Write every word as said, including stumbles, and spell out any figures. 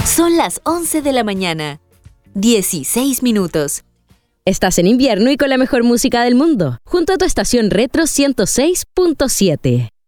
Son las once de la mañana, dieciséis minutos. Estás en invierno y con la mejor música del mundo, junto a tu estación Retro ciento seis punto siete.